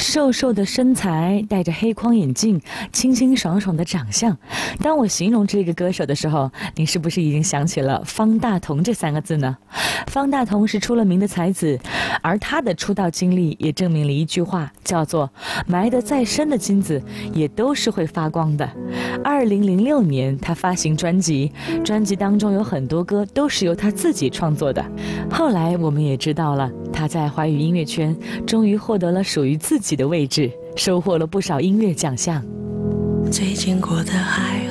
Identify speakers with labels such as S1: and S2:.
S1: 瘦瘦的身材，戴着黑框眼镜，清新爽爽的长相。当我形容这个歌手的时候，你是不是已经想起了方大同这3个字呢？方大同是出了名的才子，而他的出道经历也证明了一句话，叫做埋得再深的金子也都是会发光的。2006年他发行专辑，专辑当中有很多歌都是由他自己创作的。后来我们也知道了，他在华语音乐圈终于获得了属于自己的位置，收获了不少音乐奖项。
S2: 最经过的海